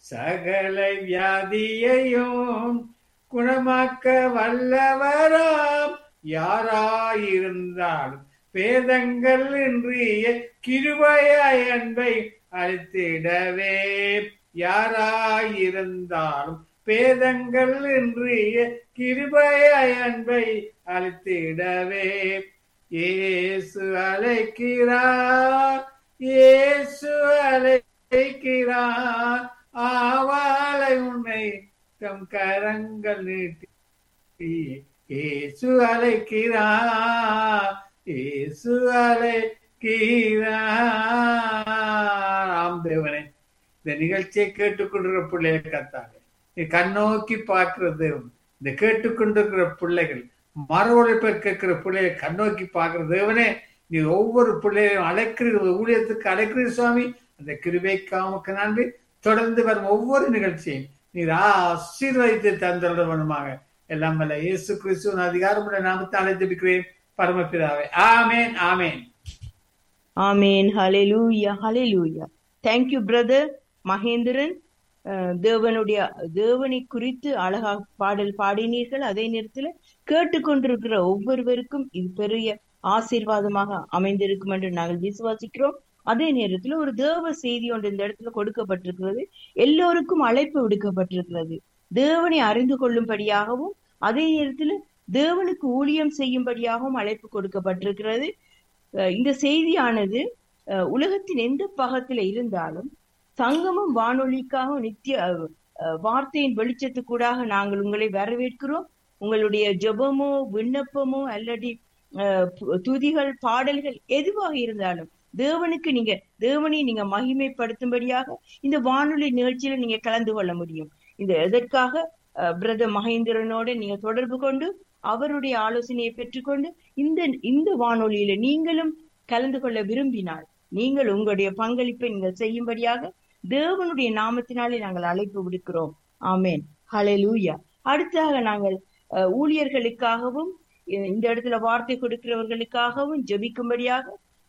சகல வியாதியையும் குணமாக்க வல்லவராம். யாராயிருந்தாலும் பேதங்கள் இன்றிய கிருபையாய் அன்பை அளித்திடவே. யாராயிருந்தாலும் பேதங்கள் இன்றிய கிருபையாய் அன்பை அளித்திடவே. இயேசு அழைக்கிறார், இயேசு அழைக்கிறார், ஆவாளை உன்னை தம் கரங்கள் நீட்டி. இயேசு அழைக்கிறார், இயேசு அழைக்கிறார். ஆம் தேவனே, இந்த நிகழ்ச்சியை கேட்டுக்கொண்டிருக்கிற பிள்ளைகள் கர்த்தாவே, நீ கண்ணோக்கி பார்க்கிறது. இந்த கேட்டுக்கொண்டிருக்கிற பிள்ளைகள், மறு உழைப்பை கேட்கிற பிள்ளைகள் கண்ணோக்கி பார்க்கிற தேவனே, நீ ஒவ்வொரு பிள்ளைகளையும் அழைக்கிற ஊழியத்துக்கு அழைக்கிற சுவாமி. அந்த கிருபைக்காமக்கு நன்றி. தொடர்ந்து வரும் ஒவ்வொரு நிகழ்ச்சியும் நீர் ஆசீர்வதித்து தந்தருட வேணுமாக. எல்லாம் வல்ல இயேசு கிறிஸ்துவின் அதிகாரமுள்ள நாமத்தை அழைத்திருக்கிறேன் பரமபிதாவே. ஆமேன், ஆமேன், ஆமேன். ஹல்லேலூயா, ஹல்லேலூயா. Thank you brother Mahendran. தேவனை குறித்து அழகா பாடல் பாடினீர்கள். அதே நேரத்தில் கேட்டுக்கொண்டிருக்கிற ஒவ்வொருவருக்கும் இது பெரிய ஆசீர்வாதமாக அமைந்திருக்கும் என்று நாங்கள் விசுவாசிக்கிறோம். அதே நேரத்துல ஒரு தேவ செய்தி ஒன்று இந்த இடத்துல கொடுக்கப்பட்டிருக்கிறது. எல்லோருக்கும் அழைப்பு விடுக்கப்பட்டிருக்கிறது. தேவனை அறிந்து கொள்ளும்படியாகவும் அதே நேரத்துல தேவனுக்கு ஊழியம் செய்யும்படியாகவும் அழைப்பு கொடுக்கப்பட்டிருக்கிறது. இந்த செய்தியானது உலகத்தின் எந்த பக்கத்துல இருந்தாலும் சங்கமம் வானொலிக்காக நித்திய வார்த்தையின் வெளிச்சத்துக்கூடாக நாங்கள் உங்களை வரவேற்கிறோம். உங்களுடைய ஜெபமோ விண்ணப்பமோ அல்லது துதிகள் பாடல்கள் எதுவாக இருந்தாலும் தேவனை நீங்க மகிமைப்படுத்தும்படியாக இந்த வானொலி நிகழ்ச்சியில நீங்க கலந்து கொள்ள முடியும். எதற்காக பிரதர் மகேந்திரனோட நீங்க தொடர்பு கொண்டு அவருடைய ஆலோசனையை பெற்றுக்கொண்டு இந்த வானொலியில நீங்களும் கலந்து கொள்ள விரும்பினால் நீங்கள் உங்களுடைய பங்களிப்பை நீங்கள் செய்யும்படியாக தேவனுடைய நாமத்தினாலே நாங்கள் அழைப்பு விடுக்கிறோம். ஆமேன், ஹல்லேலூயா. அடுத்தாக நாங்கள் ஊழியர்களுக்காகவும் இந்த இடத்துல வார்த்தை கொடுக்கிறவர்களுக்காகவும் ஜெபிக்கும்படியாக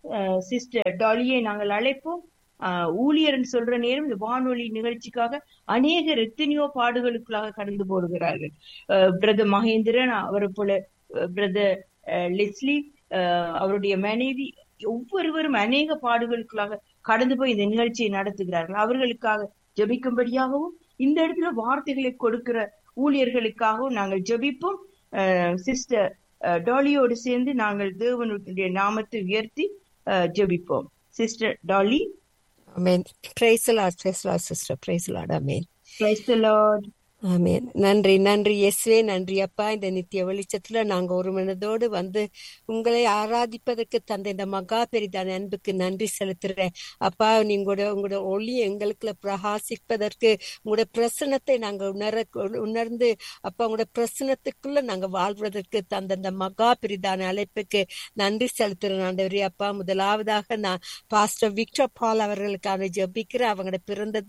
சிஸ்டர் டாலியை நாங்கள் அழைப்போம். ஊழியர்னு சொல்ற நேரம் இந்த வானொலி நிகழ்ச்சிக்காக அநேகர் எத்தனையோ பாடுகளுக்குள்ளாக கடந்து போடுகிறார்கள். பிரதர் மகேந்திரன், அவரை போல பிரதர் லெஸ்லி, அவருடைய மனைவி, ஒவ்வொருவரும் அநேக பாடுகளுக்குள்ளாக கடந்து போய் இந்த நிகழ்ச்சியை நடத்துகிறார்கள். அவர்களுக்காக ஜெபிக்கும்படியாகவும் இந்த இடத்துல வார்த்தைகளை கொடுக்கிற ஊழியர்களுக்காகவும் நாங்கள் ஜெபிப்போம். சிஸ்டர் டாலியோடு சேர்ந்து நாங்கள் தேவனுடைய நாமத்தை உயர்த்தி ஜெபிப்போம். Sister tally. Amen. praise the Lord, praise the Lord sister, praise the Lord. Amen. praise the Lord. ஆமென். நன்றி நன்றி இயேசுவே, நன்றி அப்பா. இந்த நித்திய வெளிச்சத்துல நாங்க ஒரு மனதோடு வந்து உங்களை ஆராதிப்பதற்கு தந்த இந்த மகா பெரிதான அன்புக்கு நன்றி செலுத்துறேன் அப்பா. உங்களோட ஒளி எங்களுக்குள்ள பிரகாசிப்பதற்கு உங்களோட பிரசனத்தை நாங்க உணர்ந்து அப்பா உங்களோட பிரசனத்துக்குள்ள நாங்க வாழ்வதற்கு தந்த இந்த மகா பெரிதான அழைப்புக்கு நன்றி செலுத்துறேன் ஆண்டவரே அப்பா. முதலாவதாக நான் பாஸ்டர் விக்டர் பால் அவர்களுக்காக ஜெபிக்கிறேன். அவங்களோட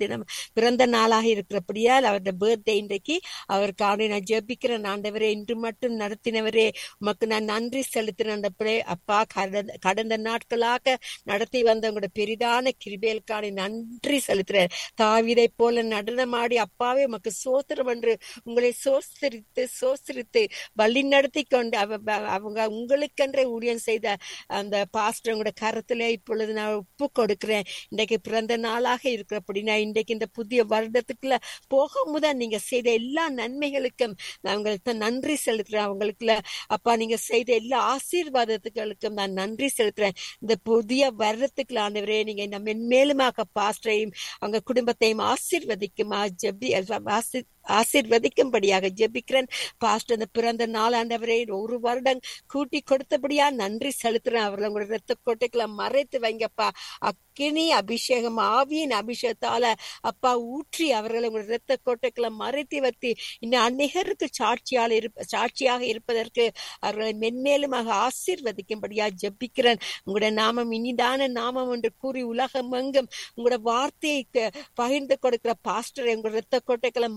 பிறந்த நாளாக இருக்கிறபடியால் அவருடைய பர்த்டே இன்றைக்கு அவருக்காக நான் ஜெபிக்கிறேன் ஆண்டவரே. இன்று மட்டும் நடத்தினவரே உமக்கு நான் நன்றி செலுத்தினேன் அப்பா. கடந்த நாட்களாக நடத்தி வந்த உங்களோட பெரிதான கிருபைகளுக்கான நன்றி செலுத்துறேன். தாவீதை போல நடனமாடி அப்பாவே உமக்கு சோத்திரம் என்று உங்களை சோஸ்திரித்து வழி நடத்தி கொண்டு அவங்க உங்களுக்கென்றே ஊழியம் செய்த அந்த பாஸ்டர் உங்களோட கருத்துல இப்பொழுது நான் ஒப்பு கொடுக்கிறேன். இன்றைக்கு பிறந்த நாளாக இருக்கிறபடினா இன்றைக்கு இந்த புதிய வருடத்துக்குள்ள போகும்போது நீங்க செய்த எல்லா நன்மைகளுக்கும் நான் உங்களுக்கு நன்றி செலுத்துறேன். அவங்களுக்குள்ள அப்பா நீங்க செய்த எல்லா ஆசீர்வாதத்துகளுக்கும் நான் நன்றி செலுத்துறேன். இந்த புதிய வருடத்துக்குள்ள ஆண்டவரே நீங்க இந்த மென்மேலுமாக பாஸ்டரையும் அவங்க குடும்பத்தையும் ஆசீர்வதிக்கும்படியாக ஜெபிக்கிறேன். பாஸ்டர் அந்த பிறந்த நாள் ஆண்டவரே ஒரு வருடம் கூட்டி கொடுத்தபடியா நன்றி செலுத்துறேன். அவர்கள் உங்களோட ரத்த கோட்டைக்குள்ள மறைத்து வைங்கப்பா. அக்கினி அபிஷேகம் ஆவியின் அபிஷேகத்தால அப்பா ஊற்றி அவர்களை உங்களோட ரத்த கோட்டைக்குள்ள மறைத்து வைத்து இன்னும் அநேகருக்கு சாட்சியாக இருப்பதற்கு அவர்களை மென்மேலுமாக ஆசீர்வதிக்கும்படியா ஜெபிக்கிறேன். உங்களோட நாமம் இனிதான நாமம் என்று கூறி உலகம் எங்கும் உங்களோட வார்த்தையை பகிர்ந்து கொடுக்கிற பாஸ்டரை உங்களோட ரத்த கோட்டைக்குள்ள மறைத்து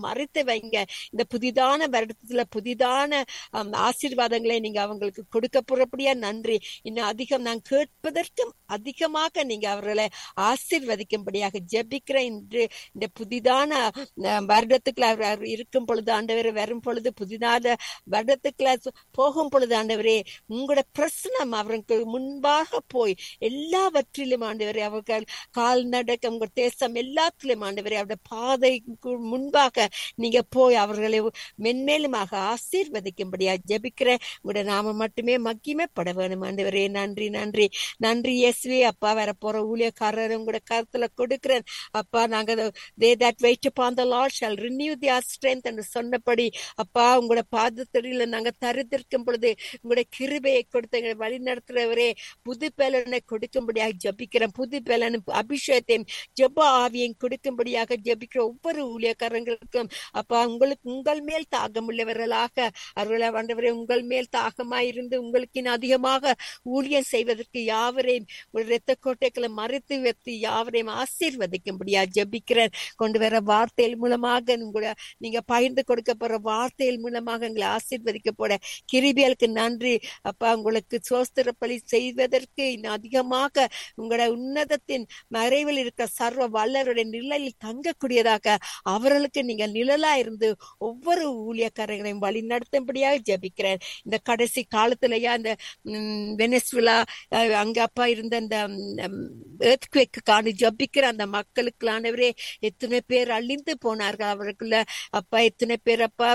வைங்க. இந்த புதிதான வருடத்துல புதிதான ஆசீர்வாதங்களை நீங்க அவங்களுக்கு கொடுக்க போறபடியா நன்றி. இன்னும் அதிகம் நான் கேட்பதற்கும் அதிகமாக நீங்க அவர்களை ஆசீர்வதிக்கும்படியாக ஜெபிக்கிறேன். இன்று இந்த புதிதான வருடத்துக்குள்ள அவர் இருக்கும் பொழுது ஆண்டவரே, வரும் பொழுது புதிதான வருடத்துக்குள்ள போகும் பொழுது ஆண்டவரே, உங்களோட பிரசனம் அவருக்கு முன்பாக போய் எல்லாவற்றிலும் ஆண்டவரே, அவர்கள் கால்நடக்க உங்க தேசம் எல்லாத்திலும் ஆண்டவரே, அவருடைய பாதைக்கு முன்பாக நீங்க போய் அவர்களை மென்மேலுமாக ஆசீர்வதிக்கும்படியா ஜெபிக்கிறேன். உங்களோட நாம மட்டுமே மகிமைப்பட வேணும் ஆண்டவரே. நன்றி நன்றி நன்றி இயேசுவே. அப்பா, வரப்போற ஊழியக்காரர் உங்களோட கருத்துல கொடுக்கிறேன் அப்பா. நாங்க they that wait upon the Lord shall renew their strength என்று சொன்னபடி அப்பா, உங்களோட பாதத்தடியில நாங்க தரித்திருக்கும் பொழுது உங்களுடைய கிருபையை கொடுத்து எங்களை வழி நடத்துறவரே, புது பலனை கொடுக்கும்படியாக ஜபிக்கிறேன். புது பலனும் அபிஷேகத்தையும் ஜெப ஆவியையும் கொடுக்கும்படியாக ஜபிக்கிற ஒவ்வொரு ஊழியக்காரங்களுக்கும் அப்பா, உங்களுக்கு உங்கள் மேல் தாகம் உள்ளவர்களாக அவர்களை ஆண்டவரே உங்கள் மேல் தாகமாயிருந்து உங்களுக்கு அதிகமாக ஊழியம் செய்வதற்கு யாவரையும் ஒரு இரத்த கோட்டைகளை மறைத்து வைத்து யாவரையும் ஆசீர்வதிக்கும்படியா ஜபிக்கிறேன். கொண்டு வர வார்த்தைகள் மூலமாக உங்களை நீங்க பகிர்ந்து கொடுக்க போற வார்த்தைகள் மூலமாக எங்களை ஆசீர்வதிக்க போற கிருபைகளுக்கு நன்றி அப்பா. உங்களுக்கு சோஸ்திர பலி செய்வதற்கு இன்னும் அதிகமாக உங்களோட உன்னதத்தின் மறைவில் இருக்க சர்வ வல்லருடைய நிழலில் தங்கக்கூடியதாக அவர்களுக்கு நீங்க நிழலா இருந்து ஒவ்வொரு ஊழியக்காரர்களையும் வழி நடத்தும்படியாக ஜபிக்கிறேன். இந்த கடைசி காலத்திலயா இந்த வெனிசுலா அங்க அப்பா இருந்த அந்த எர்த்குவேக்குக்கான ஜபிக்கிற அந்த மக்களுக்கு ஆண்டவரே, எத்தனை பேர் அழிந்து போனார்கள் அவருக்குள்ள அப்பா. எத்தனை பேர் அப்பா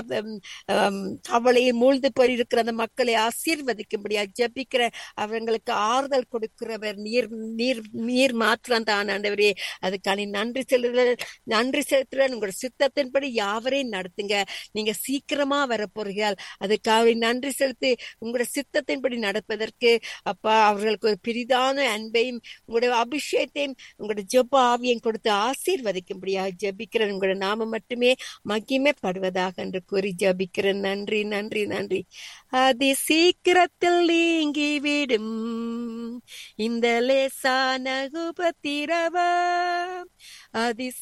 அவளையை மூழ்ந்து போயிருக்கிற அந்த மக்களை ஆசீர்வதிக்கும்படியா ஜபிக்கிற அவங்களுக்கு ஆறுதல் கொடுக்கிறவர் நீர் நீர் நீர் மாத்திரம் தான் ஆண்டவரே. அதுக்கான நன்றி செலுத்துறேன். உங்களோட சித்தத்தின்படி யாவரையும் நடத்துங்க. நீங்க சீக்கிரமா வரப்போறீர்கள். அதுக்காக நன்றி செலுத்தி உங்களோட சித்தத்தின்படி நடப்பதற்கு அப்பா அவர்களுக்கு ஒரு பெரிதான அன்பையும் உங்களுடைய அபிஷேகத்தையும் உங்களோட ஜெப ஆவியையும் கொடுத்து ஆசீர்வதிக்கும்படியாக ஜெபிக்கிறேன். உங்களோட நாம மட்டுமே மகிமைப்படுவதாக என்று கூறி ஜெபிக்கிறேன். நன்றி நன்றி நன்றி. அதி சீக்கிரத்தில் நீங்கிவிடும் இந்த லேசான உபத்திரவம், அதி